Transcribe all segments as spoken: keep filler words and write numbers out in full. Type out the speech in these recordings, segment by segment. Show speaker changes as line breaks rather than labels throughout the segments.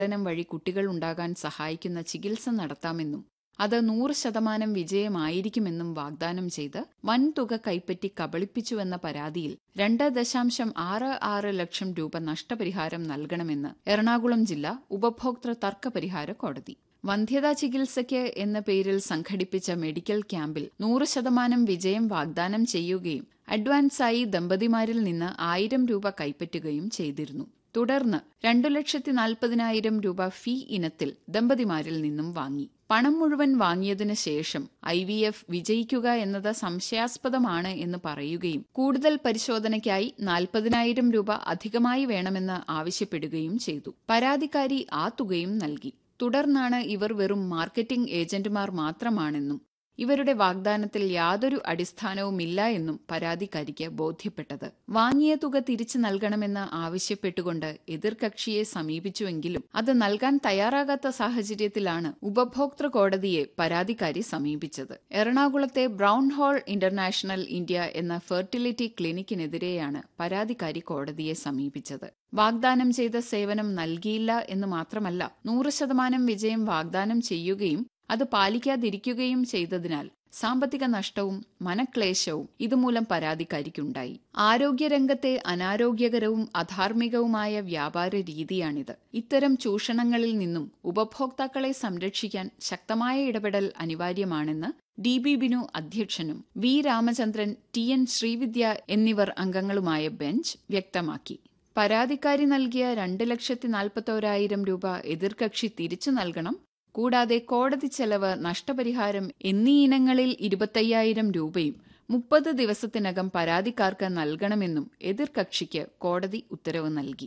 പഠനം വഴി കുട്ടികൾ ഉണ്ടാകാൻ സഹായിക്കുന്ന ചികിത്സ നടത്താമെന്നും അത് നൂറ് ശതമാനം വിജയമായിരിക്കുമെന്നും വാഗ്ദാനം ചെയ്ത് വൻതുക കൈപ്പറ്റി കബളിപ്പിച്ചുവെന്ന പരാതിയിൽ രണ്ട് ദശാംശം ആറ് ആറ് ലക്ഷം രൂപ നഷ്ടപരിഹാരം നൽകണമെന്ന് എറണാകുളം ജില്ലാ ഉപഭോക്തൃ തർക്കപരിഹാര കോടതി. വന്ധ്യതാ ചികിത്സയ്ക്ക് എന്ന പേരിൽ സംഘടിപ്പിച്ച മെഡിക്കൽ ക്യാമ്പിൽ നൂറ് ശതമാനം വിജയം വാഗ്ദാനം ചെയ്യുകയും അഡ്വാൻസായി ദമ്പതിമാരിൽ നിന്ന് ആയിരം രൂപ കൈപ്പറ്റുകയും ചെയ്തിരുന്നു. തുടർന്ന് രണ്ടു ലക്ഷത്തി നാൽപ്പതിനായിരം രൂപ ഫീ ഇനത്തിൽ ദമ്പതിമാരിൽ നിന്നും വാങ്ങി. പണം മുഴുവൻ വാങ്ങിയതിനു ശേഷം ഐ വി എഫ് വിജയിക്കുക എന്നത് സംശയാസ്പദമാണ് എന്ന് പറയുകയും കൂടുതൽ പരിശോധനയ്ക്കായി നാൽപ്പതിനായിരം രൂപ അധികമായി വേണമെന്ന് ആവശ്യപ്പെടുകയും ചെയ്തു. പരാതിക്കാരി ആ തുകയും നൽകി. തുടർന്നാണ് ഇവർ വെറും മാർക്കറ്റിംഗ് ഏജന്റുമാർ മാത്രമാണെന്നും ഇവരുടെ വാഗ്ദാനത്തിൽ യാതൊരു അടിസ്ഥാനവുമില്ല എന്നും പരാതിക്കാരിക്ക് ബോധ്യപ്പെട്ടത്. വാങ്ങിയ തുക തിരിച്ചു നൽകണമെന്ന് ആവശ്യപ്പെട്ടുകൊണ്ട് എതിർകക്ഷിയെ സമീപിച്ചുവെങ്കിലും അത് നൽകാൻ തയ്യാറാകാത്ത സാഹചര്യത്തിലാണ് ഉപഭോക്തൃ കോടതിയെ പരാതിക്കാരി സമീപിച്ചത്. എറണാകുളത്തെ ബ്രൗൺ ഹോൾ ഇന്റർനാഷണൽ ഇന്ത്യ എന്ന ഫെർട്ടിലിറ്റി ക്ലിനിക്കിനെതിരെയാണ് പരാതിക്കാരി കോടതിയെ സമീപിച്ചത്. വാഗ്ദാനം ചെയ്ത സേവനം നൽകിയില്ല എന്ന് മാത്രമല്ല, നൂറ് ശതമാനം വിജയം വാഗ്ദാനം ചെയ്യുകയും അത് പാലിക്കാതിരിക്കുകയും ചെയ്തതിനാൽ സാമ്പത്തിക നഷ്ടവും മനക്ലേശവും ഇതുമൂലം പരാതിക്കാരിക്കുണ്ടായി. ആരോഗ്യരംഗത്തെ അനാരോഗ്യകരവും അധാർമികവുമായ വ്യാപാര രീതിയാണിത്. ഇത്തരം ചൂഷണങ്ങളിൽ നിന്നും ഉപഭോക്താക്കളെ സംരക്ഷിക്കാൻ ശക്തമായ ഇടപെടൽ അനിവാര്യമാണെന്ന് ഡി ബി ബിനു അധ്യക്ഷനും V Ramachandran, T N Srividya എന്നിവർ അംഗങ്ങളുമായ ബെഞ്ച് വ്യക്തമാക്കി. പരാതിക്കാരി നൽകിയ രണ്ട് ലക്ഷത്തി നാൽപ്പത്തോരായിരം രൂപ എതിർകക്ഷി തിരിച്ചു നൽകണം. കൂടാതെ കോടതി ചെലവ്, നഷ്ടപരിഹാരം എന്നീ ഇനങ്ങളിൽ ഇരുപത്തയ്യായിരം രൂപയും മുപ്പത് ദിവസത്തിനകം പരാതിക്കാർക്ക് നൽകണമെന്നും എതിർകക്ഷിക്ക് കോടതി ഉത്തരവ് നൽകി.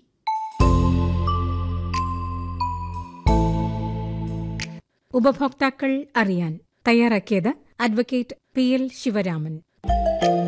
ഉപഭോക്താക്കൾ അറിയാൻ തയ്യാറാക്കിയത് അഡ്വക്കേറ്റ് പി എൽ ശിവരാമൻ.